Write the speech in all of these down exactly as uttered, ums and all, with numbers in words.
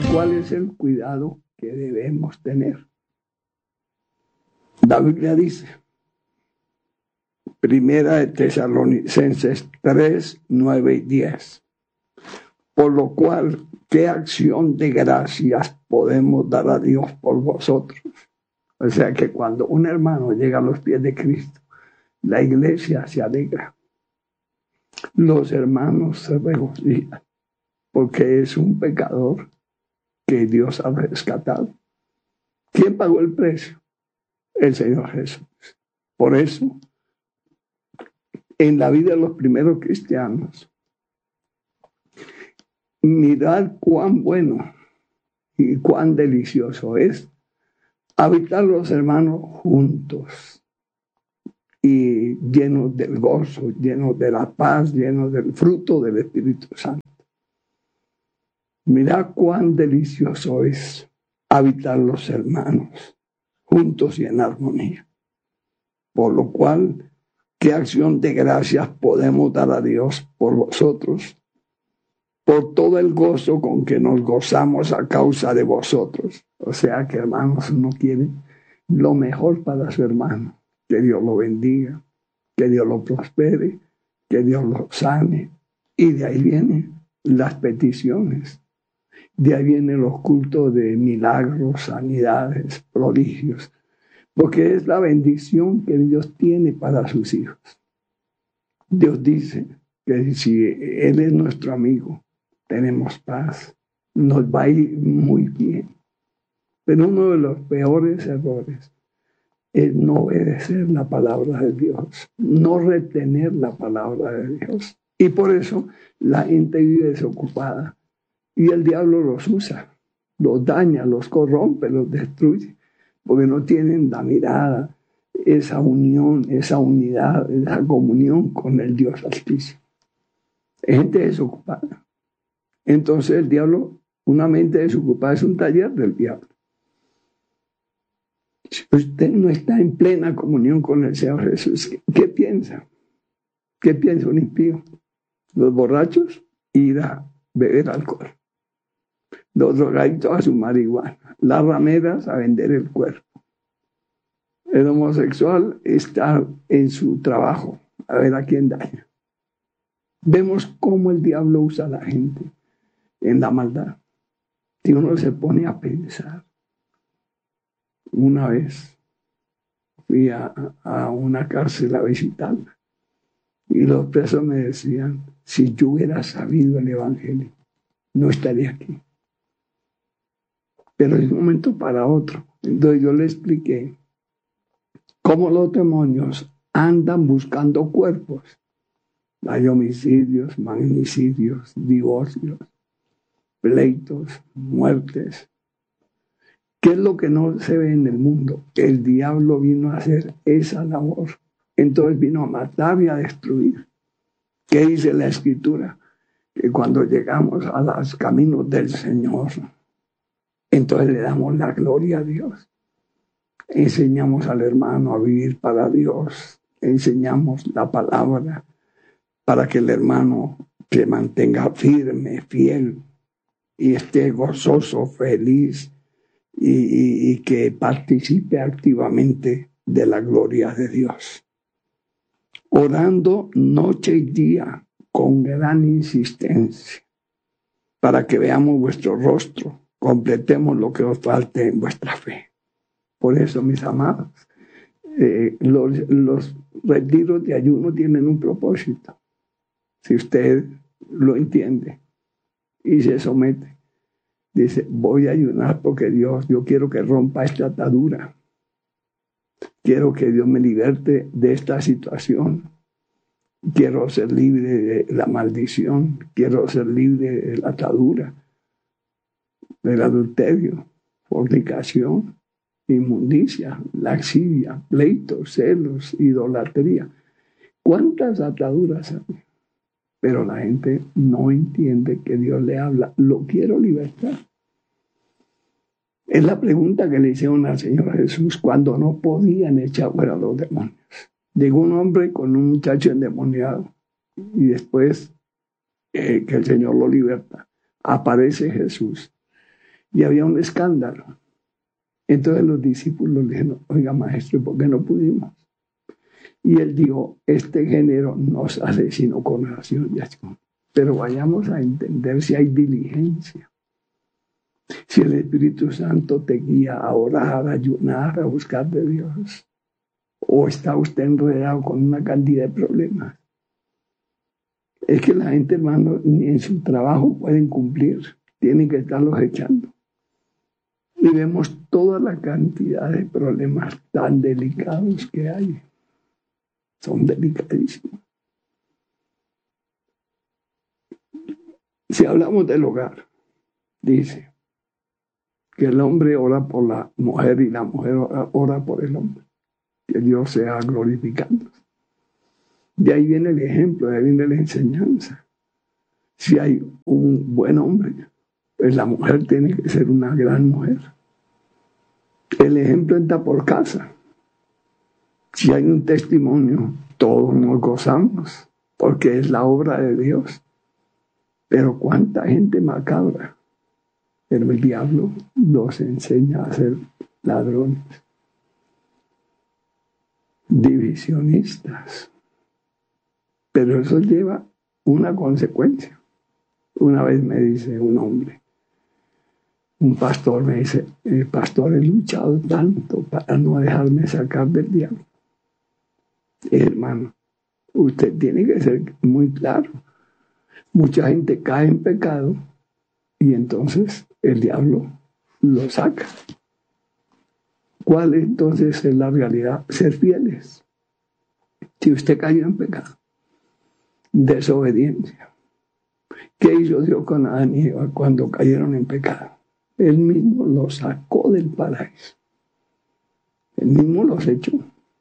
¿Cuál es el cuidado que debemos tener? La Biblia dice, Primera de Tesalonicenses tres, nueve y diez. Por lo cual, ¿qué acción de gracias podemos dar a Dios por vosotros? O sea que cuando un hermano llega a los pies de Cristo, la iglesia se alegra. Los hermanos se regocijan porque es un pecador que Dios ha rescatado. ¿Quién pagó el precio? El Señor Jesús. Por eso, en la vida de los primeros cristianos, mirad cuán bueno y cuán delicioso es habitar los hermanos juntos y llenos del gozo, llenos de la paz, llenos del fruto del Espíritu Santo. Mirad cuán delicioso es habitar los hermanos juntos y en armonía. Por lo cual, ¿qué acción de gracias podemos dar a Dios por vosotros? Por todo el gozo con que nos gozamos a causa de vosotros. O sea que, hermanos, uno quiere lo mejor para su hermano. Que Dios lo bendiga, que Dios lo prospere, que Dios lo sane. Y de ahí vienen las peticiones. De ahí vienen los cultos de milagros, sanidades, prodigios. Porque es la bendición que Dios tiene para sus hijos. Dios dice que si Él es nuestro amigo, tenemos paz, nos va a ir muy bien. Pero uno de los peores errores es no obedecer la palabra de Dios, no retener la palabra de Dios. Y por eso la gente vive desocupada y el diablo los usa, los daña, los corrompe, los destruye, porque no tienen la mirada, esa unión, esa unidad, esa comunión con el Dios Altísimo. Gente desocupada. Entonces el diablo, una mente desocupada es un taller del diablo. Si usted no está en plena comunión con el Señor Jesús, ¿qué, qué piensa? ¿Qué piensa un impío? Los borrachos ir a beber alcohol. Los drogadictos a su marihuana. Las rameras a vender el cuerpo. El homosexual está en su trabajo a ver a quién daña. Vemos cómo el diablo usa a la gente en la maldad. Si uno se pone a pensar, una vez fui a, a una cárcel a visitarla y los presos me decían, si yo hubiera sabido el Evangelio, no estaría aquí. Pero de un momento para otro, entonces yo le expliqué cómo los demonios andan buscando cuerpos. Hay homicidios, magnicidios, divorcios, pleitos, muertes. ¿Qué es lo que no se ve en el mundo? El diablo vino a hacer esa labor. Entonces vino a matar y a destruir. ¿Qué dice la Escritura? Que cuando llegamos a los caminos del Señor, entonces le damos la gloria a Dios. Enseñamos al hermano a vivir para Dios. Enseñamos la palabra para que el hermano se mantenga firme, fiel, y esté gozoso, feliz, y, y, y que participe activamente de la gloria de Dios. Orando noche y día con gran insistencia, para que veamos vuestro rostro, completemos lo que os falte en vuestra fe. Por eso, mis amados, eh, los, los retiros de ayuno tienen un propósito. Si usted lo entiende y se somete, dice, voy a ayunar porque Dios, yo quiero que rompa esta atadura. Quiero que Dios me liberte de esta situación. Quiero ser libre de la maldición. Quiero ser libre de la atadura, del adulterio, fornicación, inmundicia, laxivia, pleitos, celos, idolatría. ¿Cuántas ataduras hay? Pero la gente no entiende que Dios le habla. Lo quiero libertar. Es la pregunta que le hicieron al Señor Jesús cuando no podían echar fuera a los demonios. Llegó un hombre con un muchacho endemoniado y después eh, que el Señor lo liberta, aparece Jesús y había un escándalo. Entonces los discípulos le dijeron, oiga maestro, ¿por qué no pudimos? Y él dijo, este género no sale sino con oración y acción. Pero vayamos a entender si hay diligencia. Si el Espíritu Santo te guía a orar, a ayunar, a buscar de Dios. O está usted enredado con una cantidad de problemas. Es que la gente, hermano, ni en su trabajo pueden cumplir. Tienen que estarlos echando. Y vemos toda la cantidad de problemas tan delicados que hay. Son delicadísimos. Si hablamos del hogar, dice que el hombre ora por la mujer y la mujer ora, ora por el hombre. Que Dios sea glorificando. De ahí viene el ejemplo, de ahí viene la enseñanza. Si hay un buen hombre, pues la mujer tiene que ser una gran mujer. El ejemplo está por casa. Si hay un testimonio, todos nos gozamos, porque es la obra de Dios. Pero cuánta gente macabra. Pero el diablo nos enseña a ser ladrones, divisionistas. Pero eso lleva una consecuencia. Una vez me dice un hombre, un pastor me dice, el pastor, he luchado tanto para no dejarme sacar del diablo. Y, hermano, usted tiene que ser muy claro. Mucha gente cae en pecado y entonces el diablo lo saca. ¿Cuál entonces es la realidad? Ser fieles. Si usted cayó en pecado, desobediencia. ¿Qué hizo Dios con Adán y Eva cuando cayeron en pecado? Él mismo los sacó del paraíso. Él mismo los echó.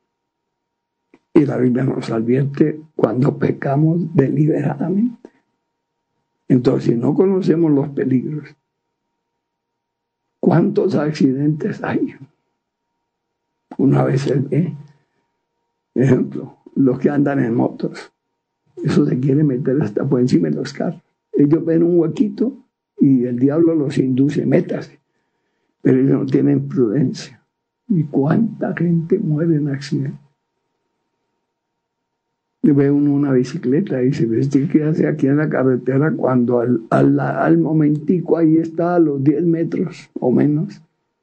Y la Biblia nos advierte cuando pecamos deliberadamente. Entonces, si no conocemos los peligros, ¿cuántos accidentes hay? Una vez se ve, por ejemplo, los que andan en motos, eso se quiere meter hasta por encima de los carros. Ellos ven un huequito y el diablo los induce, métase. Pero ellos no tienen prudencia. ¿Y cuánta gente muere en accidentes? Ve uno una bicicleta y dice, ¿qué hace aquí en la carretera cuando al, al, al momentico ahí está a los diez metros o menos?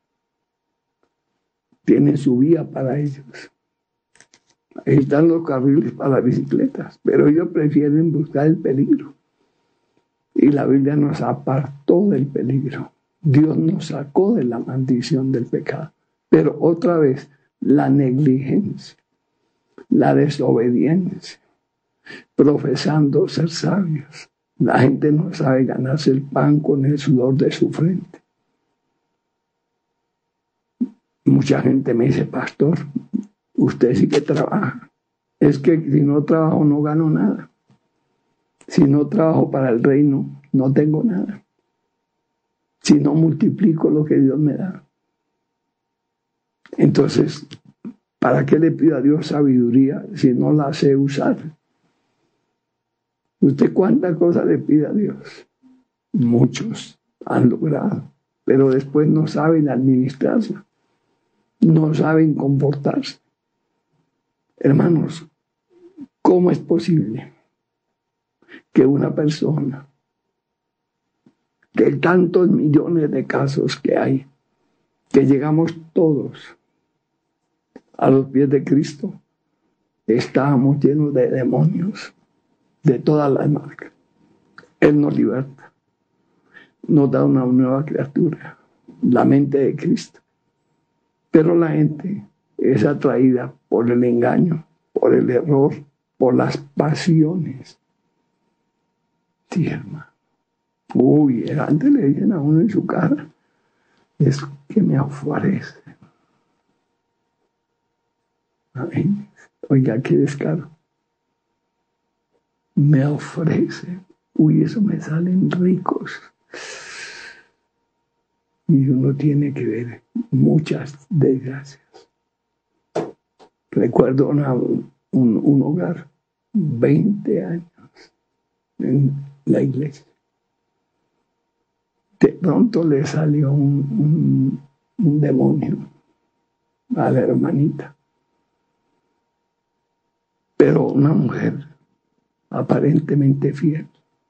Tienen su vía para ellos. Ahí están los carriles para las bicicletas, pero ellos prefieren buscar el peligro. Y la Biblia nos apartó del peligro. Dios nos sacó de la maldición del pecado. Pero otra vez, la negligencia, la desobediencia, profesando ser sabios. La gente no sabe ganarse el pan con el sudor de su frente. Mucha gente me dice, pastor, usted sí que trabaja. Es que si no trabajo no gano nada. Si no trabajo para el reino, no tengo nada. Si no multiplico lo que Dios me da. Entonces, ¿para qué le pido a Dios sabiduría si no la sé usar? ¿Usted cuántas cosas le pide a Dios? Muchos han logrado, pero después no saben administrarse, no saben comportarse. Hermanos, ¿cómo es posible que una persona, que tantos millones de casos que hay, que llegamos todos a los pies de Cristo, estábamos llenos de demonios de todas las marcas? Él nos liberta, nos da una nueva criatura, la mente de Cristo. Pero la gente es atraída por el engaño, por el error, por las pasiones. Sí, hermano. Uy, antes le dicen a uno en su cara, es que me ofrece. Amén. Oiga, qué descaro. Me ofrece. Uy, eso me salen ricos. Y uno tiene que ver muchas desgracias. Recuerdo una, un, un hogar, veinte años en la iglesia. De pronto le salió un, un, un demonio a la hermanita. Pero una mujer aparentemente fiel.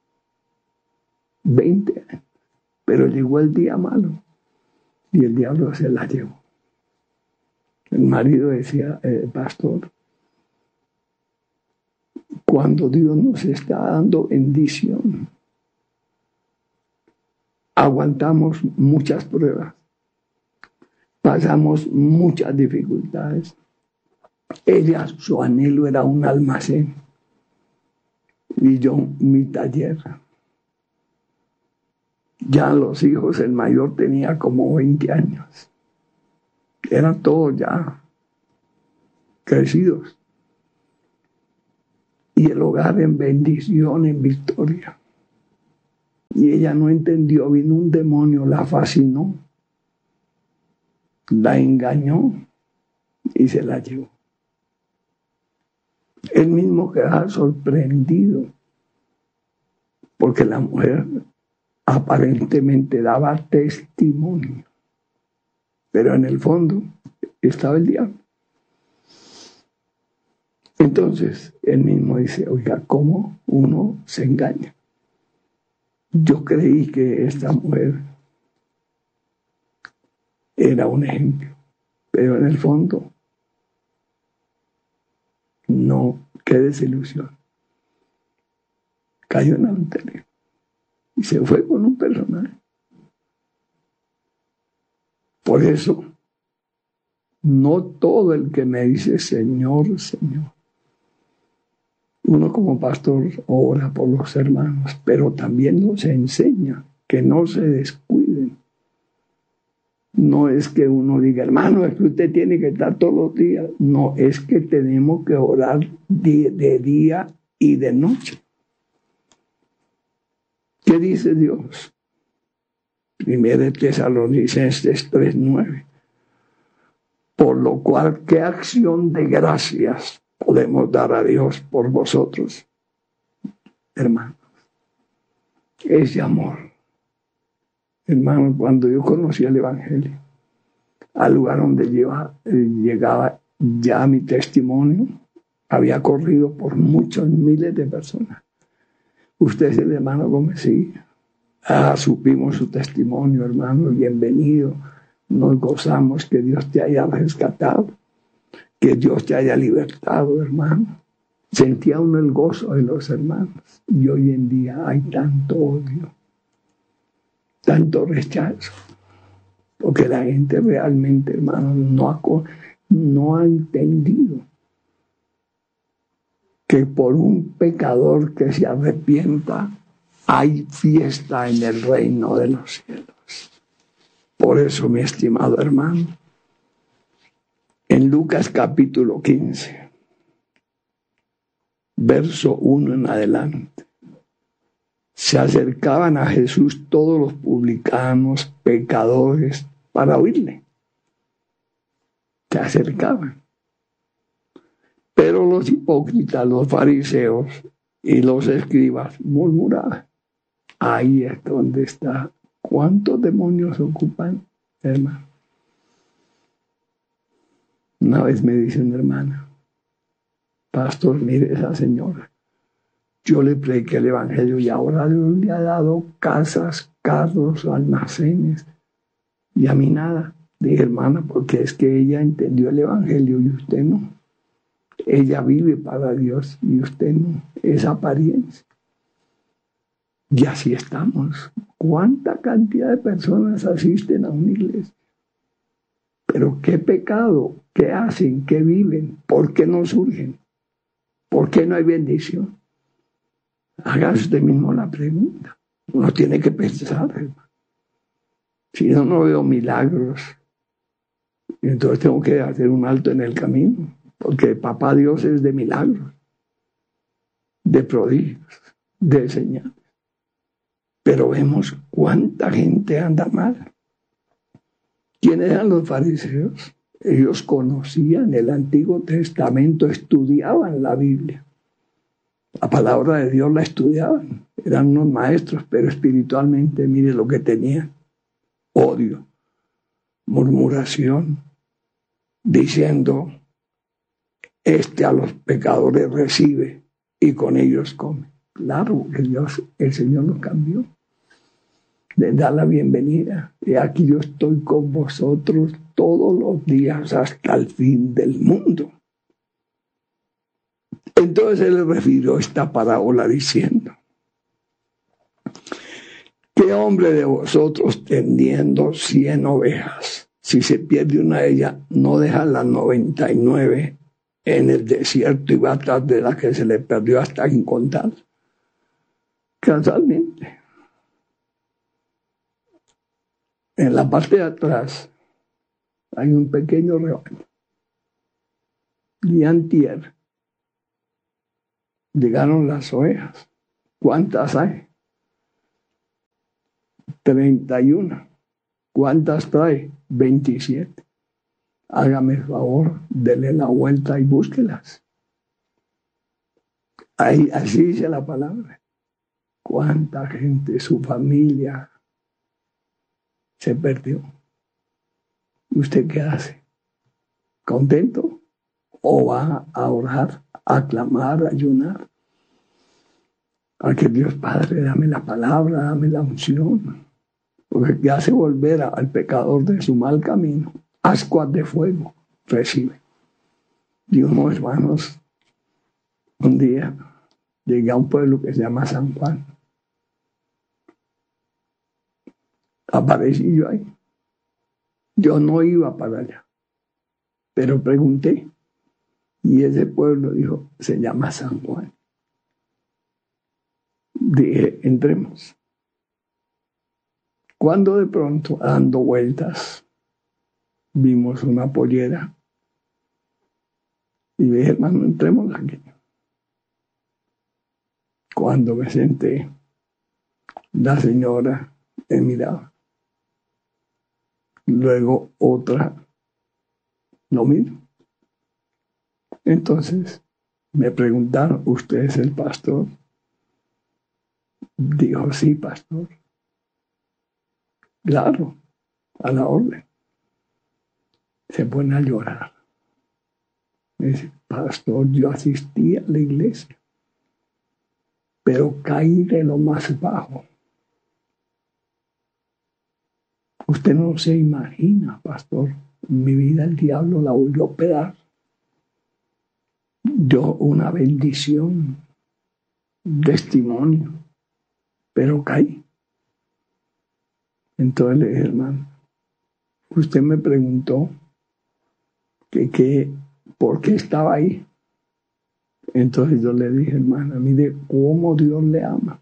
veinte años. Pero llegó el día malo y el diablo se la llevó. El marido decía, eh, pastor, cuando Dios nos está dando bendición, aguantamos muchas pruebas, pasamos muchas dificultades. Ella, su anhelo era un almacén y yo mi taller. Ya los hijos, el mayor tenía como veinte años. Eran todos ya crecidos. Y el hogar en bendición, en victoria. Y ella no entendió, vino un demonio, la fascinó, la engañó y se la llevó. Él mismo quedaba sorprendido porque la mujer aparentemente daba testimonio, pero en el fondo estaba el diablo. Entonces él mismo dice, oiga, ¿cómo uno se engaña? Yo creí que esta mujer era un ejemplo, pero en el fondo no, qué desilusión. Cayó en adulterio y se fue con un personaje. Por eso, no todo el que me dice Señor, Señor. Uno como pastor ora por los hermanos, pero también nos enseña que no se descuiden. No es que uno diga, hermano, es que usted tiene que estar todos los días. No, es que tenemos que orar de, de día y de noche. ¿Qué dice Dios? Primera de Tesalonicenses tres nueve. Por lo cual, ¿qué acción de gracias podemos dar a Dios por vosotros, hermanos? Ese amor. Hermano, cuando yo conocí el Evangelio, al lugar donde lleva, llegaba ya mi testimonio, había corrido por muchos miles de personas. Usted es el hermano Gómez, sí. Ah, supimos su testimonio, hermano, bienvenido. Nos gozamos que Dios te haya rescatado, que Dios te haya libertado, hermano. Sentía uno el gozo de los hermanos. Y hoy en día hay tanto odio, tanto rechazo, porque la gente realmente, hermano, no ha, no ha entendido que por un pecador que se arrepienta hay fiesta en el reino de los cielos. Por eso, mi estimado hermano, en Lucas capítulo quince, verso uno en adelante, se acercaban a Jesús todos los publicanos, pecadores, para oírle. Se acercaban. Pero los hipócritas, los fariseos y los escribas murmuraban. Ahí es donde está. ¿Cuántos demonios ocupan, hermano? Una vez me dice una hermana, pastor, mire esa señora. Yo le prediqué el Evangelio y ahora Dios le ha dado casas, carros, almacenes. Y a mí nada. Dije, hermana, porque es que ella entendió el Evangelio y usted no. Ella vive para Dios y usted no. Es apariencia. Y así estamos. ¿Cuánta cantidad de personas asisten a una iglesia? Pero qué pecado, qué hacen, qué viven, por qué no surgen, por qué no hay bendición. Haga usted mismo la pregunta. Uno tiene que pensar, hermano. Si yo no veo milagros, entonces tengo que hacer un alto en el camino, porque papá Dios es de milagros, de prodigios, de señales. Pero vemos cuánta gente anda mal. ¿Quiénes eran los fariseos? Ellos conocían el Antiguo Testamento, estudiaban la Biblia. La palabra de Dios la estudiaban, eran unos maestros, pero espiritualmente, mire lo que tenían: odio, murmuración, diciendo, este a los pecadores recibe y con ellos come. Claro que Dios, el Señor nos cambió, les da la bienvenida. Y aquí yo estoy con vosotros todos los días hasta el fin del mundo. Entonces él le refirió esta parábola diciendo: ¿qué hombre de vosotros, teniendo cien ovejas, si se pierde una de ellas, no deja las noventa y nueve en el desierto y va atrás de la que se le perdió hasta encontrar? Casualmente, en la parte de atrás hay un pequeño rebaño. Y antier llegaron las ovejas. ¿Cuántas hay? treinta y uno. ¿Cuántas trae? veintisiete. Hágame el favor, dele la vuelta y búsquelas. Ahí, así dice la palabra. ¿Cuánta gente, su familia, se perdió? ¿Usted qué hace? ¿Contento? ¿O va a orar, a clamar, a ayunar? A que Dios Padre, dame la palabra, dame la unción. Porque que hace volver al pecador de su mal camino, ascuas de fuego recibe. Dios, hermanos, un día llegué a un pueblo que se llama San Juan. Aparecí yo ahí. Yo no iba para allá, pero pregunté. Y ese pueblo dijo, se llama San Juan. Dije, entremos. Cuando de pronto, dando vueltas, vimos una pollera. Y dije, hermano, entremos aquí. Cuando me senté, la señora me miraba. Luego otra, lo mismo. Entonces me preguntaron, ¿usted es el pastor? Dijo, sí, pastor. Claro, a la orden. Se pone a llorar. Me dice, pastor, yo asistí a la iglesia, pero caí de lo más bajo. Usted no se imagina, pastor, mi vida el diablo la volvió a operar. Yo una bendición, testimonio, pero caí. Entonces le dije, hermano, usted me preguntó que, que por qué estaba ahí. Entonces yo le dije, hermana, mire cómo Dios le ama.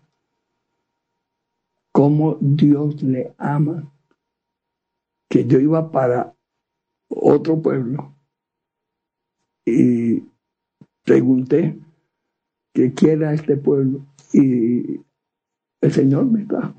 Cómo Dios le ama. Que yo iba para otro pueblo y pregunté que qué era este pueblo y el Señor me trajo.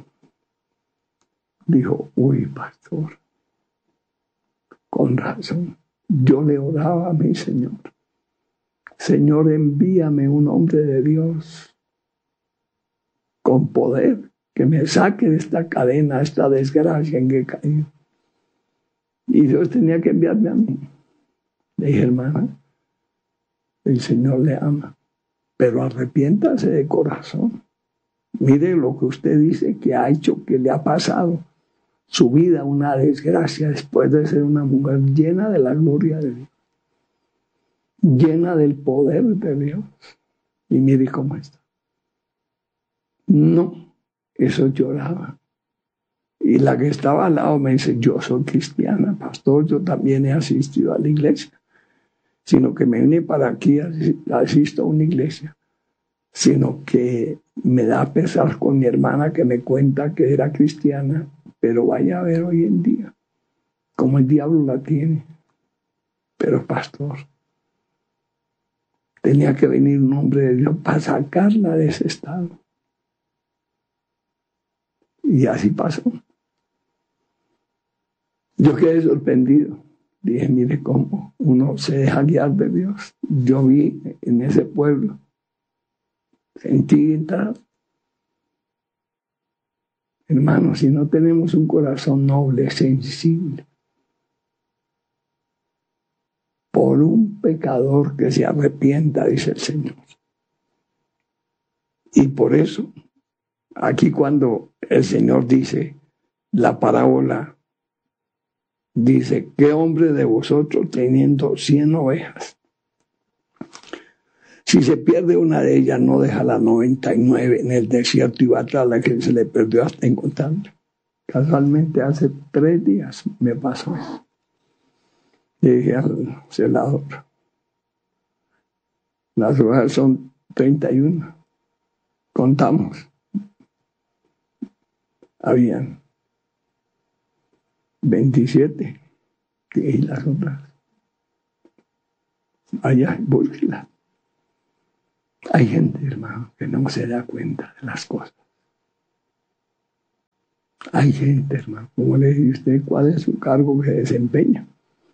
Dijo, uy, pastor, con razón, yo le oraba a mi Señor. Señor, envíame un hombre de Dios con poder que me saque de esta cadena, esta desgracia en que he caído. Y Dios tenía que enviarme a mí. Le dije, hermana, el Señor le ama, pero arrepiéntase de corazón. Mire lo que usted dice que ha hecho, que le ha pasado. Su vida una desgracia después de ser una mujer llena de la gloria de Dios, llena del poder de Dios. Y mire cómo está. No, eso lloraba. Y la que estaba al lado me dice, yo soy cristiana, pastor, yo también he asistido a la iglesia. Sino que me vine para aquí, asisto a una iglesia. Sino que me da pesar con mi hermana que me cuenta que era cristiana, pero vaya a ver hoy en día cómo el diablo la tiene. Pero pastor, tenía que venir un hombre de Dios para sacarla de ese estado. Y así pasó. Yo quedé sorprendido. Dije, mire cómo uno se deja guiar de Dios. Yo vi en ese pueblo Sentí entrar. Hermanos, si no tenemos un corazón noble, sensible, por un pecador que se arrepienta, dice el Señor. Y por eso, aquí cuando el Señor dice la parábola, dice, ¿qué hombre de vosotros teniendo cien ovejas? Si se pierde una de ellas, no deja las noventa y nueve en el desierto y va tras la que se le perdió hasta encontrarla. Casualmente hace tres días me pasó eso. Le dije al celador, las ovejas son treinta y uno. Contamos. Habían veintisiete. Y las otras. Allá, búsquela. Hay gente, hermano, que no se da cuenta de las cosas. Hay gente, hermano, como le dice usted, ¿cuál es su cargo que desempeña?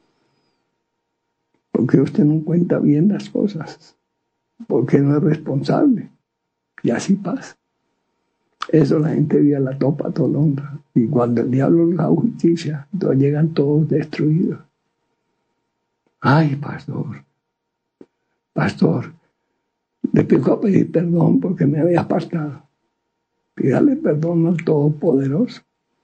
Porque usted no cuenta bien las cosas. Porque no es responsable. Y así pasa. Eso la gente vía la topa tolonda. Y cuando el diablo nos da justicia, entonces llegan todos destruidos. Ay, pastor. Pastor. Le pico a pedir perdón porque me había apartado. Pídale perdón al Todopoderoso.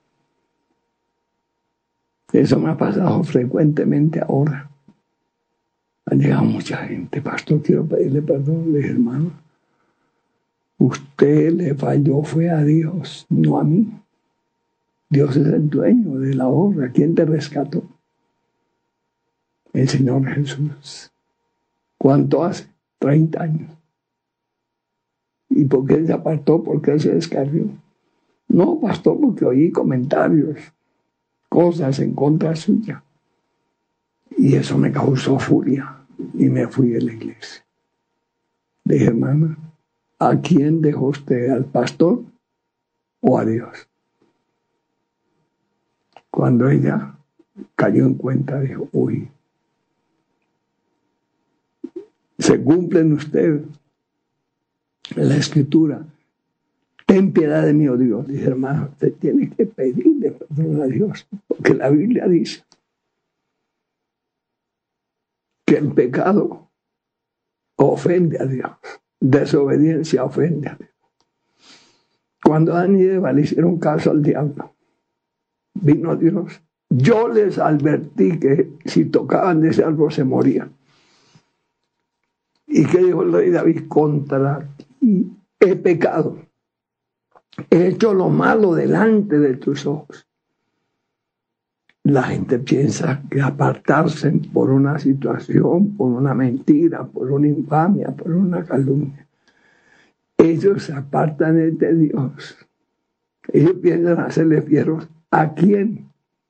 Eso me ha pasado frecuentemente ahora. Ha llegado mucha gente. Pastor, quiero pedirle perdón. Le dije, hermano, usted le falló fue a Dios, no a mí. Dios es el dueño de la obra. ¿Quién te rescató? El Señor Jesús. ¿Cuánto hace? treinta años. ¿Y por qué se apartó? ¿Por qué se descarrió? No, pastor, porque oí comentarios, cosas en contra suya. Y eso me causó furia. Y me fui de la iglesia. Le dije, hermana, ¿a quién dejó usted? ¿Al pastor o a Dios? Cuando ella cayó en cuenta, dijo, uy, se cumple en usted la escritura. Ten piedad de mí, oh Dios. Dice, hermano, usted tiene que pedirle perdón a Dios, porque la Biblia dice que el pecado ofende a Dios, desobediencia ofende a Dios. Cuando Adán y Eva le hicieron caso al diablo, vino Dios. Yo les advertí que si tocaban de ese árbol se morían. ¿Y qué dijo el rey David? Contra ti he pecado. He hecho lo malo delante de tus ojos. La gente piensa que apartarse por una situación, por una mentira, por una infamia, por una calumnia. Ellos se apartan de Dios. Ellos piensan hacerle fieros. ¿A quién?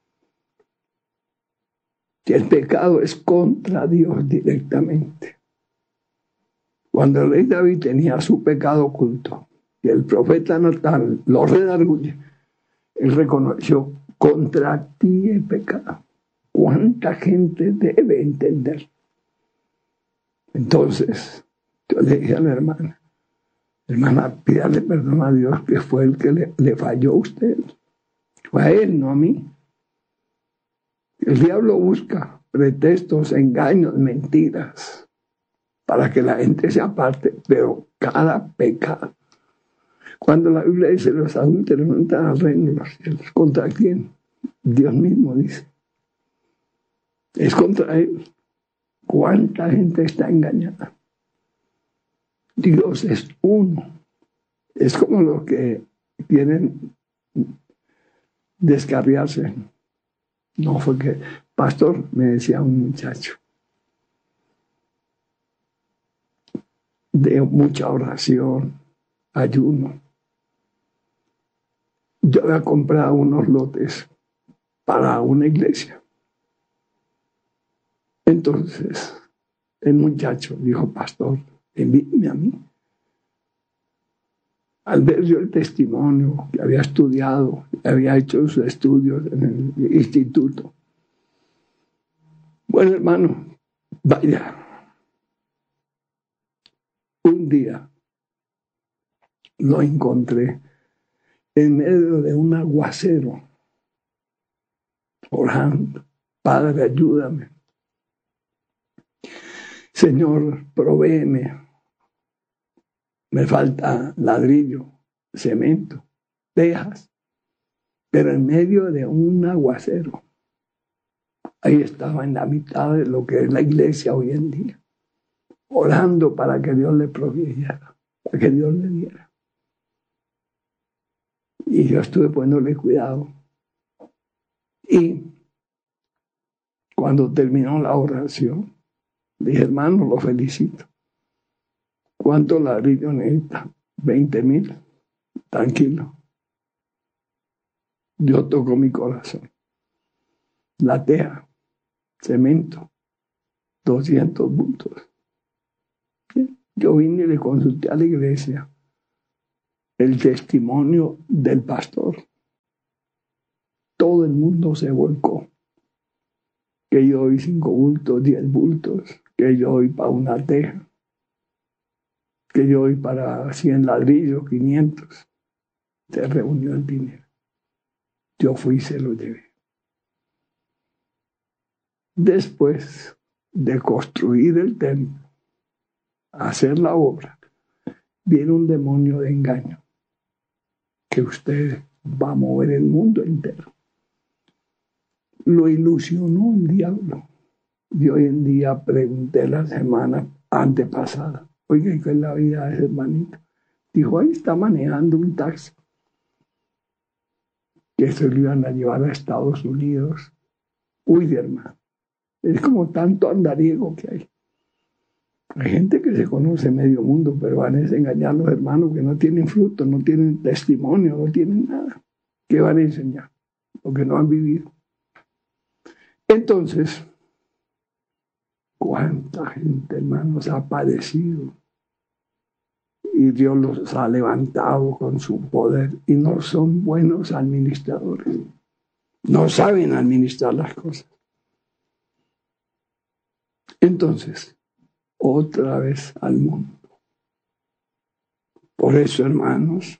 Que el pecado es contra Dios directamente. Cuando el rey David tenía su pecado oculto y el profeta Natán lo redarguye, él reconoció, contra ti he pecado. ¿Cuánta gente debe entender? Entonces, yo le dije a la hermana, hermana, pídale perdón a Dios que fue el que le, le falló a usted. Fue a él, no a mí. El diablo busca pretextos, engaños, mentiras para que la gente se aparte, pero cada pecado. Cuando la Biblia dice los adúlteros no entran al reino de los cielos, ¿contra quién? Dios mismo dice. Es contra él. ¿Cuánta gente está engañada? Dios es uno. Es como los que quieren descarriarse. No fue que, pastor, me decía un muchacho, de mucha oración, ayuno. Yo había comprado unos lotes para una iglesia. Entonces, el muchacho dijo, pastor, invíteme a mí. Al ver yo el testimonio que había estudiado, que había hecho sus estudios en el instituto. Bueno, hermano, vaya. Un día lo encontré en medio de un aguacero, orando. Padre, ayúdame. Señor, provéeme. Me falta ladrillo, cemento, tejas, pero en medio de un aguacero. Ahí estaba en la mitad de lo que es la iglesia hoy en día, orando para que Dios le proveyera, para que Dios le diera. Y yo estuve poniéndole cuidado. Y cuando terminó la oración, dije, hermano, lo felicito. ¿Cuánto ladrillo necesita? Veinte mil. Tranquilo. Dios tocó mi corazón. La teja, cemento, doscientos bultos. Yo vine y le consulté a la iglesia el testimonio del pastor. Todo el mundo se volcó. Que yo doy cinco bultos, diez bultos, que yo doy para una teja, que yo doy para cien ladrillos, quinientos. Se reunió el dinero. Yo fui y se lo llevé. Después de construir el templo, hacer la obra, viene un demonio de engaño que usted va a mover el mundo entero. Lo ilusionó el diablo. Y hoy en día pregunté la semana antepasada, oiga, ¿qué es la vida de ese hermanito? Dijo, ahí está manejando un taxi. Que se lo iban a llevar a Estados Unidos. Uy, hermano. Es como tanto andariego que hay. Hay gente que se conoce medio mundo, pero van a engañar a los hermanos que no tienen fruto, no tienen testimonio, no tienen nada. ¿Qué van a enseñar? Lo que no han vivido. Entonces, ¿cuánta gente, hermanos, ha padecido? Y Dios los ha levantado con su poder y no son buenos administradores. No saben administrar las cosas. Entonces, otra vez al mundo. Por eso, hermanos,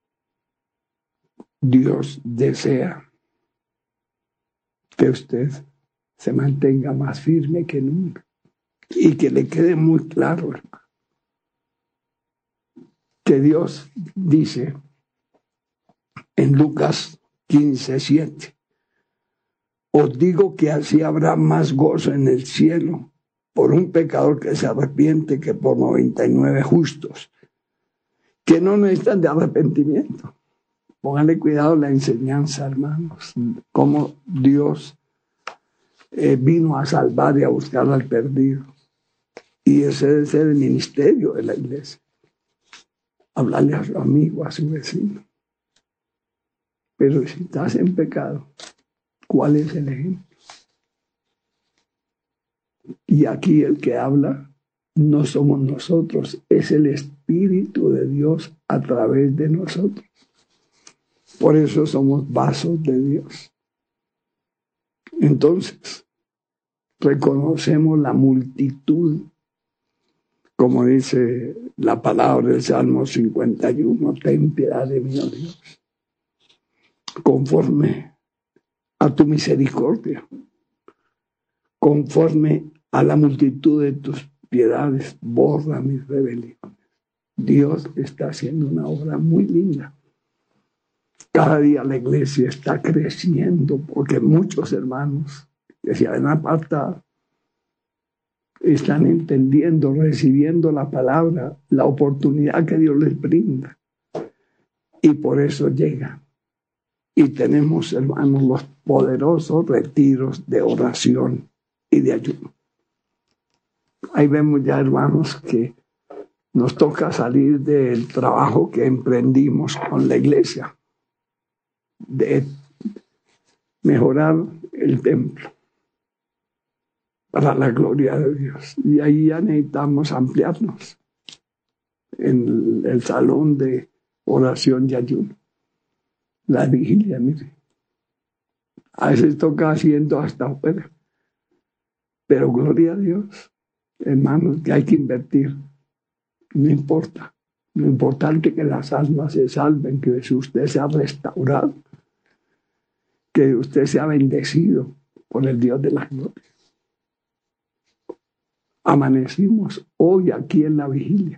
Dios desea que usted se mantenga más firme que nunca y que le quede muy claro, hermano, que Dios dice en Lucas quince, siete, os digo que así habrá más gozo en el cielo por un pecador que se arrepiente que por noventa y nueve justos que no necesitan de arrepentimiento. Pónganle cuidado a la enseñanza, hermanos, cómo Dios eh, vino a salvar y a buscar al perdido. Y ese es el ministerio de la iglesia. Hablarle a su amigo, a su vecino. Pero si estás en pecado, ¿cuál es el ejemplo? Y aquí el que habla no somos nosotros, es el Espíritu de Dios a través de nosotros. Por eso somos vasos de Dios. Entonces, reconocemos la multitud, como dice la palabra del Salmo cincuenta y uno, ten piedad de mí, oh Dios, conforme a tu misericordia, conforme a la multitud de tus piedades, borra mis rebeliones. Dios está haciendo una obra muy linda. Cada día la iglesia está creciendo porque muchos hermanos que se habían apartado están entendiendo, recibiendo la palabra, la oportunidad que Dios les brinda. Y por eso llegan. Y tenemos, hermanos, los poderosos retiros de oración y de ayuno. Ahí vemos ya, hermanos, que nos toca salir del trabajo que emprendimos con la iglesia, de mejorar el templo para la gloria de Dios. Y ahí ya necesitamos ampliarnos en el salón de oración y ayuno. La vigilia, mire. A veces toca haciendo hasta afuera. Pero gloria a Dios, hermanos, que hay que invertir. No importa. Lo importante es que las almas se salven, que usted sea restaurado, que usted sea bendecido por el Dios de la gloria. Amanecimos hoy aquí en la vigilia.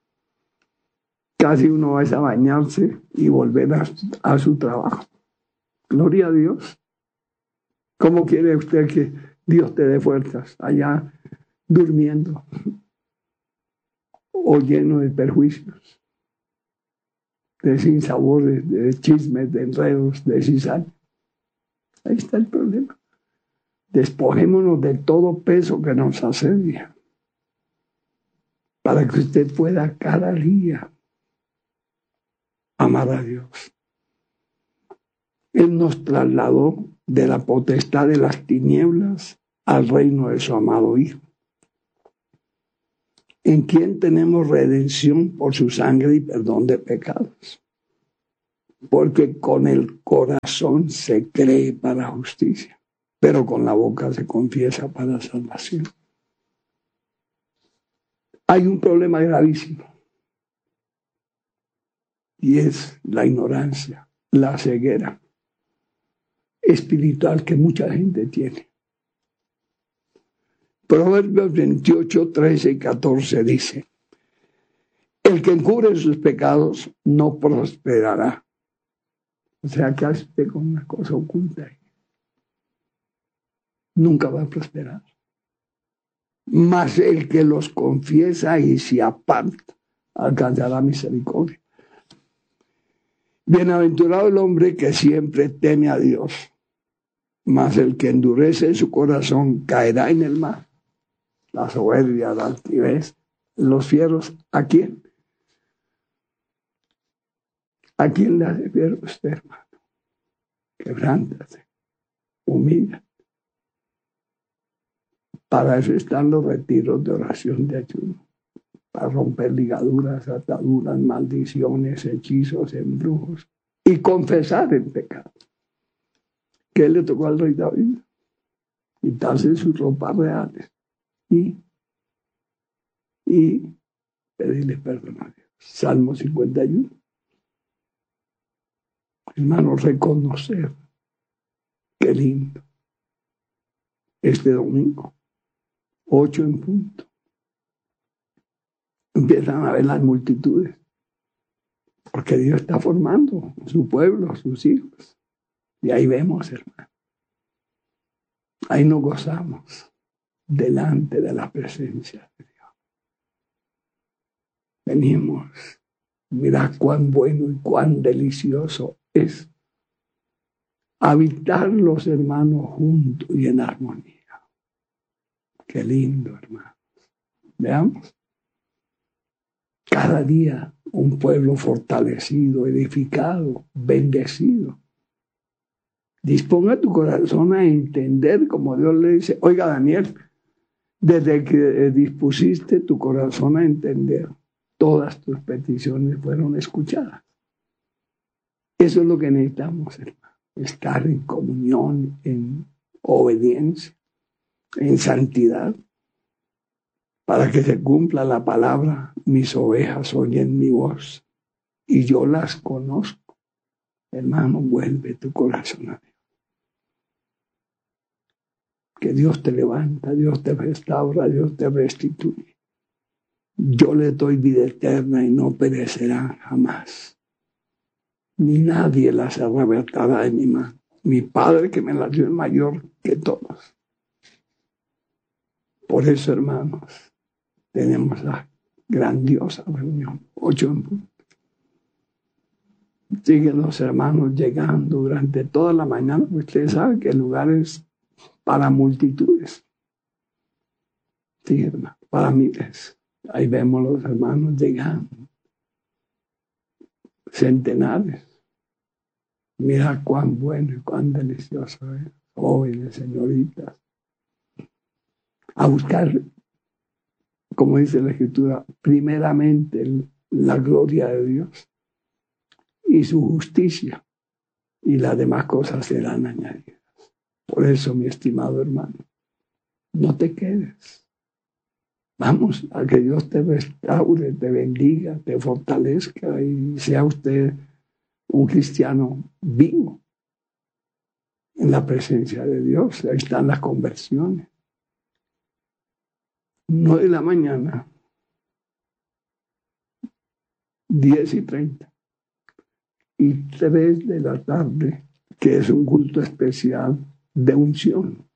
Casi uno va a bañarse y volver a, a su trabajo. Gloria a Dios. ¿Cómo quiere usted que Dios te dé fuerzas allá durmiendo o lleno de perjuicios, de sinsabores, de chismes, de enredos, de cizaña? Ahí está el problema. Despojémonos de todo peso que nos asedia para que usted pueda cada día amar a Dios. Él nos trasladó de la potestad de las tinieblas al reino de su amado Hijo, en quien tenemos redención por su sangre y perdón de pecados. Porque con el corazón se cree para justicia, pero con la boca se confiesa para salvación. Hay un problema gravísimo, y es la ignorancia, la ceguera espiritual que mucha gente tiene. Proverbios veintiocho, trece y catorce dice: el que encubre sus pecados no prosperará. O sea, que hace usted con una cosa oculta, nunca va a prosperar. Mas el que los confiesa y se aparta alcanzará misericordia. Bienaventurado el hombre que siempre teme a Dios, mas el que endurece su corazón caerá en el mar. La soberbia, la altivez, los fieros, ¿a quién? ¿A quién le hace fiero usted, hermano? Quebrántate, humilla. Para eso están los retiros de oración de ayuno, para romper ligaduras, ataduras, maldiciones, hechizos, embrujos y confesar el pecado. ¿Qué le tocó al rey David? Quitarse sus ropas reales y, y pedirle perdón a Dios. Salmo cincuenta y uno. Hermano, reconocer. Qué lindo. Este domingo, ocho en punto, empiezan a ver las multitudes, porque Dios está formando su pueblo, sus hijos. Y ahí vemos, hermano. Ahí nos gozamos delante de la presencia de Dios. Venimos. Mirad cuán bueno y cuán delicioso es habitar los hermanos juntos y en armonía. Qué lindo, hermano. Veamos. Cada día un pueblo fortalecido, edificado, bendecido. Disponga tu corazón a entender, como Dios le dice. Oiga, Daniel, desde que dispusiste tu corazón a entender, todas tus peticiones fueron escuchadas. Eso es lo que necesitamos, hermano. Estar en comunión, en obediencia, en santidad, para que se cumpla la palabra: mis ovejas oyen mi voz y yo las conozco. Hermano, vuelve tu corazón a Dios. Que Dios te levanta, Dios te restaura, Dios te restituye. Yo le doy vida eterna y no perecerán jamás. Ni nadie las arrebatará de mi mano. Mi Padre que me las dio es mayor que todos. Por eso, hermanos, tenemos la grandiosa reunión, ocho en punto. Siguen los hermanos llegando durante toda la mañana. Ustedes saben que el lugar es para multitudes. Sí, hermano, para miles. Ahí vemos los hermanos llegando. Centenares. Mira cuán bueno y cuán delicioso es. Jóvenes, señoritas. A buscar, como dice la Escritura, primeramente la gloria de Dios y su justicia, y las demás cosas serán añadidas. Por eso, mi estimado hermano, no te quedes. Vamos, a que Dios te restaure, te bendiga, te fortalezca y sea usted un cristiano vivo en la presencia de Dios. Ahí están las conversiones. nueve de la mañana, diez y treinta, y tres de la tarde, que es un culto especial de unción,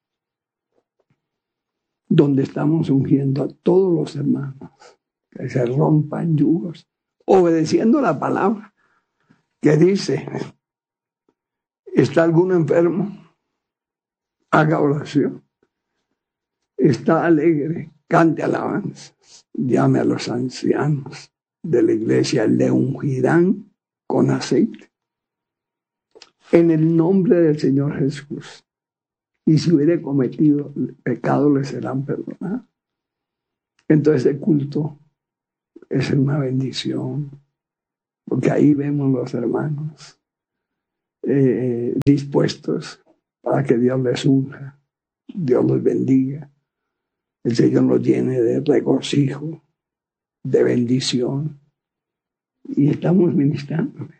donde estamos ungiendo a todos los hermanos, que se rompan yugos, obedeciendo la palabra, que dice, ¿está alguno enfermo? Haga oración. Está alegre, cante alabanzas, llame a los ancianos de la iglesia, le ungirán con aceite en el nombre del Señor Jesús. Y si hubiere cometido pecado, le serán perdonados. Entonces el culto es una bendición, porque ahí vemos los hermanos eh, dispuestos para que Dios les unja, Dios los bendiga, el Señor los llene de regocijo, de bendición, y estamos ministrando.